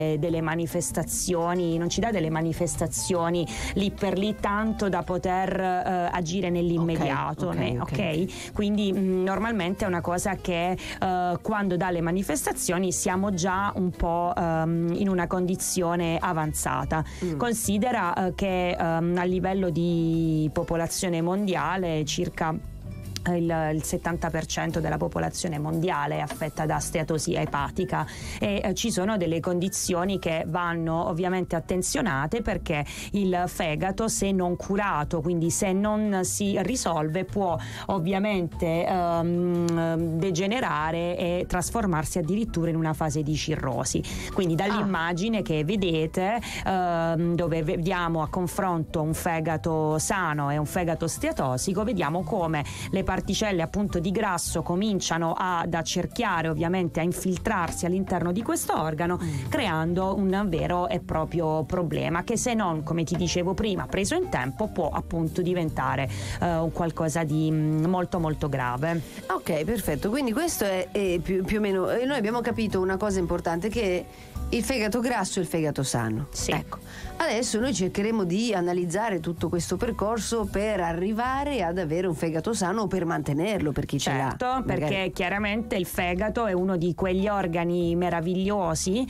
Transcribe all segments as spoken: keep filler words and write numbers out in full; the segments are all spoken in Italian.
delle manifestazioni, non ci dà delle manifestazioni lì per lì tanto da poter uh, agire nell'immediato, okay, né? okay, okay. ok? Quindi mh, normalmente è una cosa che uh, quando dà le manifestazioni siamo già un po' um, in una condizione avanzata. Mm. Considera uh, che um, a livello di popolazione mondiale circa Il, il settanta per cento della popolazione mondiale è affetta da steatosi epatica e eh, ci sono delle condizioni che vanno ovviamente attenzionate, perché il fegato, se non curato, quindi se non si risolve, può ovviamente ehm, degenerare e trasformarsi addirittura in una fase di cirrosi. Quindi dall'immagine ah. che vedete ehm, dove vediamo a confronto un fegato sano e un fegato steatosico, vediamo come le particelle appunto di grasso cominciano ad accerchiare, ovviamente a infiltrarsi all'interno di questo organo, mm. creando un vero e proprio problema che, se non, come ti dicevo prima, preso in tempo, può appunto diventare uh, un qualcosa di mm, molto molto grave. Ok, perfetto, quindi questo è, è più, più o meno, eh, noi abbiamo capito una cosa importante, che il fegato grasso e il fegato sano. Sì. Ecco, adesso noi cercheremo di analizzare tutto questo percorso per arrivare ad avere un fegato sano, o per mantenerlo, per chi ce l'ha. Certo, perché magari... chiaramente il fegato è uno di quegli organi meravigliosi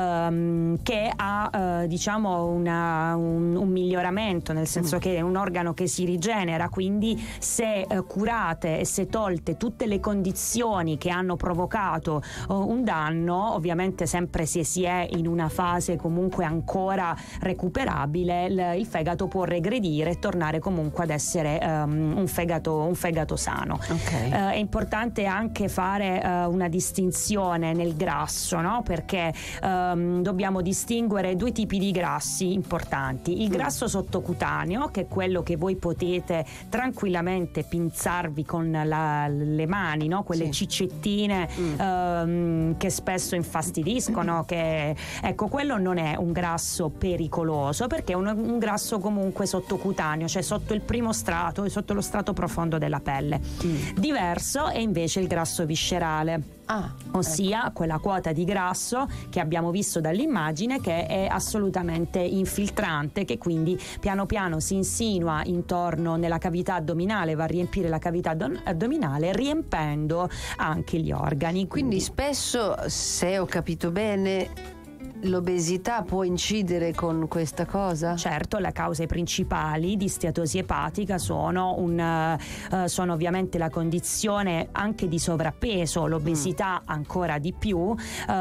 um, che ha uh, diciamo una, un, un miglioramento, nel senso mm. che è un organo che si rigenera, quindi se uh, curate e se tolte tutte le condizioni che hanno provocato uh, un danno, ovviamente sempre se si è in una fase comunque ancora recuperabile, il, il fegato può regredire e tornare comunque ad essere um, un fegato un fegato sano. Okay. Uh, è importante anche fare uh, una distinzione nel grasso, no? Perché um, dobbiamo distinguere due tipi di grassi importanti: il grasso mm. sottocutaneo, che è quello che voi potete tranquillamente pinzarvi con la, le mani, no? Quelle sì. ciccettine mm. um, che spesso infastidiscono, che ecco, quello non è un grasso pericoloso, perché è un, un grasso comunque sottocutaneo, cioè sotto il primo strato e sotto lo strato profondo della pelle. Mm. Diverso è invece il grasso viscerale. Ah, ossia ecco. quella quota di grasso che abbiamo visto dall'immagine, che è assolutamente infiltrante, che quindi piano piano si insinua intorno nella cavità addominale, va a riempire la cavità addominale, riempendo anche gli organi. Quindi, quindi spesso, se ho capito bene, l'obesità può incidere con questa cosa? Certo, le cause principali di steatosi epatica sono, un, uh, sono ovviamente la condizione anche di sovrappeso, l'obesità mm. ancora di più, uh,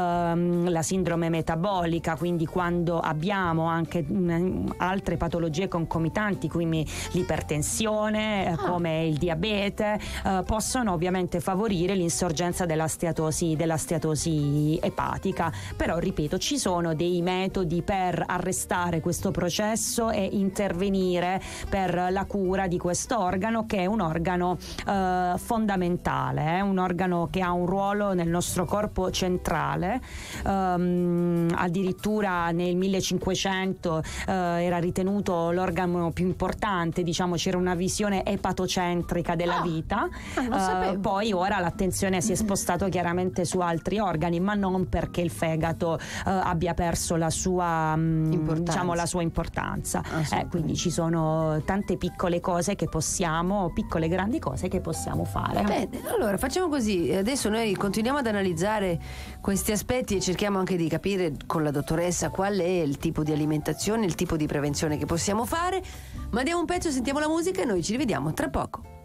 la sindrome metabolica, quindi quando abbiamo anche um, altre patologie concomitanti, quindi l'ipertensione, ah. come il diabete, uh, possono ovviamente favorire l'insorgenza della steatosi, della steatosi epatica. Però, ripeto, ci sono sono dei metodi per arrestare questo processo e intervenire per la cura di questo organo, che è un organo eh, fondamentale, è eh? un organo che ha un ruolo nel nostro corpo centrale. Um, addirittura nel millecinquecento eh, era ritenuto l'organo più importante, diciamo, c'era una visione epatocentrica della ah, vita. Ah, uh, poi ora l'attenzione si è spostato chiaramente su altri organi, ma non perché il fegato uh, abbia perso la sua mh, diciamo la sua importanza. Eh, quindi ci sono tante piccole cose che possiamo, piccole grandi cose che possiamo fare. Bene, allora facciamo così: adesso noi continuiamo ad analizzare questi aspetti e cerchiamo anche di capire con la dottoressa qual è il tipo di alimentazione, il tipo di prevenzione che possiamo fare. Ma diamo un pezzo, sentiamo la musica e noi ci rivediamo tra poco.